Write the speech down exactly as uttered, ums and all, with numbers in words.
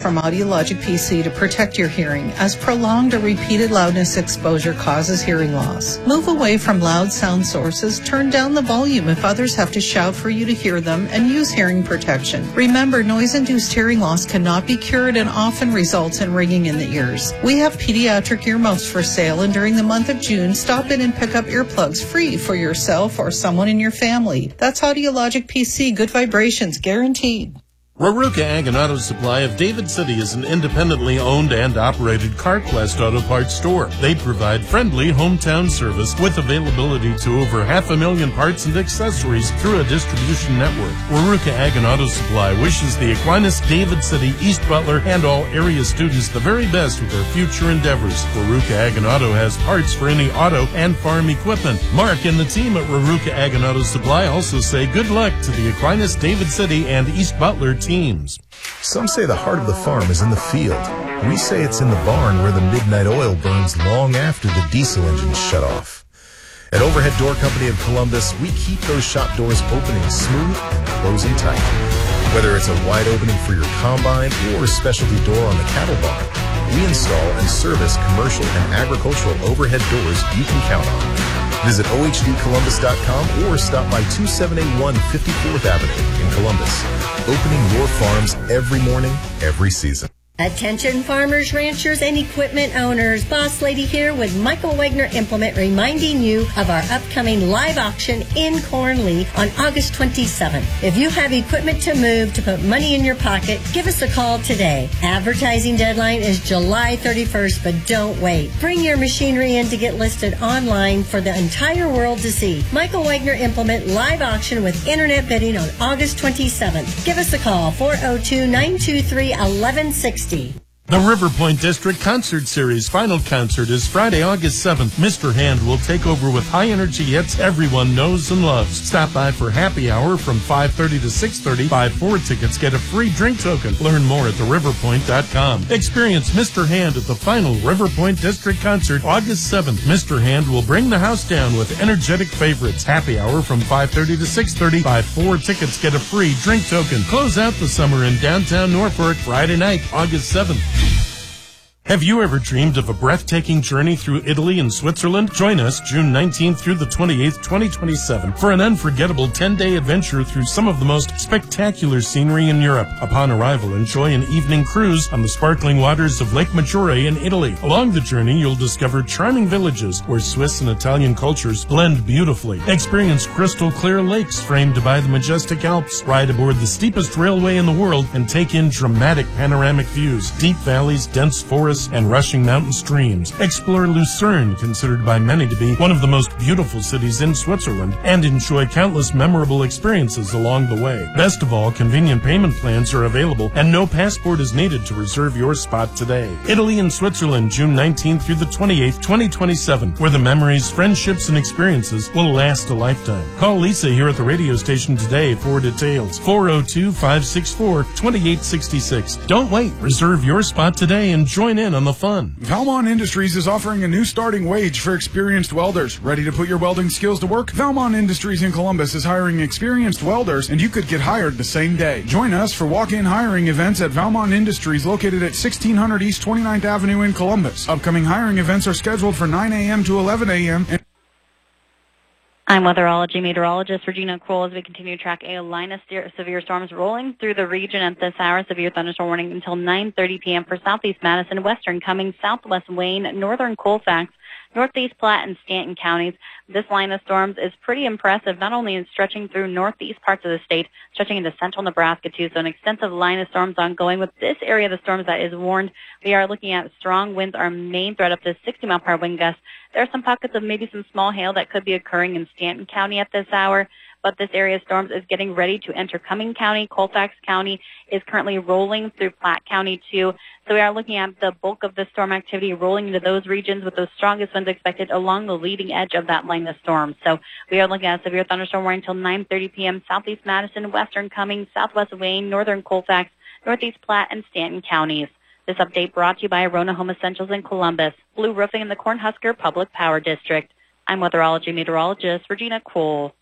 from Audiologic P C to protect your hearing, as prolonged or repeated loudness exposure causes hearing loss. Move away from loud sound sources, turn down the volume if others have to shout for you to hear them, and use hearing protection. Remember, noise-induced hearing loss cannot be cured and often results in ringing in the ears. We have pediatric earmuffs for sale, and during the month of June, stop in and pick up earplugs free for yourself or someone in your family. That's Audiologic P C. Good vibrations, guaranteed. Raruka Ag and Auto Supply of David City is an independently owned and operated CarQuest Auto Parts store. They provide friendly hometown service with availability to over half a million parts and accessories through a distribution network. Raruka Ag and Auto Supply wishes the Aquinas, David City, East Butler, and all area students the very best with their future endeavors. Raruka Ag and Auto has parts for any auto and farm equipment. Mark and the team at Raruka Ag and Auto Supply also say good luck to the Aquinas, David City, and East Butler teams. Teams. Some say the heart of the farm is in the field. We say it's in the barn where the midnight oil burns long after the diesel engines shut off. At Overhead Door Company of Columbus, we keep those shop doors opening smooth and closing tight. Whether it's a wide opening for your combine or a specialty door on the cattle barn, we install and service commercial and agricultural overhead doors you can count on. Visit O H D Columbus dot com or stop by two seven eight one fifty-fourth Avenue in Columbus. Opening your farms every morning, every season. Attention farmers, ranchers, and equipment owners. Boss Lady here with Michael Wagner Implement reminding you of our upcoming live auction in Cornley on August twenty-seventh. If you have equipment to move to put money in your pocket, give us a call today. Advertising deadline is July thirty-first, but don't wait. Bring your machinery in to get listed online for the entire world to see. Michael Wagner Implement live auction with internet bidding on August twenty-seventh. Give us a call, four oh two, nine two three, one one six zero. The River Point District Concert Series final concert is Friday, August seventh. Mister Hand will take over with high-energy hits everyone knows and loves. Stop by for happy hour from five thirty to six thirty. Buy four tickets, get a free drink token. Learn more at the river point dot com. Experience Mister Hand at the final River Point District Concert, August seventh. Mister Hand will bring the house down with energetic favorites. Happy hour from five thirty to six thirty. Buy four tickets, get a free drink token. Close out the summer in downtown Norfolk Friday night, August seventh. Have you ever dreamed of a breathtaking journey through Italy and Switzerland? Join us June nineteenth through the twenty-eighth, twenty twenty-seven for an unforgettable ten-day adventure through some of the most spectacular scenery in Europe. Upon arrival, enjoy an evening cruise on the sparkling waters of Lake Maggiore in Italy. Along the journey, you'll discover charming villages where Swiss and Italian cultures blend beautifully. Experience crystal clear lakes framed by the majestic Alps. Ride aboard the steepest railway in the world and take in dramatic panoramic views, deep valleys, dense forests, and rushing mountain streams. Explore Lucerne, considered by many to be one of the most beautiful cities in Switzerland, and enjoy countless memorable experiences along the way. Best of all, convenient payment plans are available, and no passport is needed to reserve your spot today. Italy and Switzerland, June nineteenth through the twenty-eighth, twenty twenty-seven, where the memories, friendships, and experiences will last a lifetime. Call Lisa here at the radio station today for details. four oh two, five six four, two eight six six. Don't wait. Reserve your spot today and join in on the fun. Valmont Industries is offering a new starting wage for experienced welders. Ready to put your welding skills to work? Valmont Industries in Columbus is hiring experienced welders, and you could get hired the same day. Join us for walk-in hiring events at Valmont Industries, located at sixteen hundred East twenty-ninth Avenue in Columbus. Upcoming hiring events are scheduled for nine a.m. to eleven a.m. And I'm weatherology meteorologist Regina Kroll as we continue to track a line of severe storms rolling through the region at this hour. Severe thunderstorm warning until nine thirty p.m. for southeast Madison, western Cummings, southwest Wayne, northern Colfax, northeast Platte, and Stanton counties. This line of storms is pretty impressive, not only in stretching through northeast parts of the state, stretching into central Nebraska too. So an extensive line of storms ongoing. With this area of the storms that is warned, we are looking at strong winds, our main threat up to sixty mile per hour wind gusts. There are some pockets of maybe some small hail that could be occurring in Stanton County at this hour, but this area of storms is getting ready to enter Cumming County. Colfax County is currently rolling through Platte County too. So we are looking at the bulk of the storm activity rolling into those regions with those strongest winds expected along the leading edge of that line of storms. So we are looking at a severe thunderstorm warning until nine thirty p.m. southeast Madison, western Cumming, southwest Wayne, northern Colfax, northeast Platte, and Stanton counties. This update brought to you by Arona Home Essentials in Columbus, Blue Roofing in the Cornhusker Public Power District. I'm weatherology meteorologist Regina Kroll.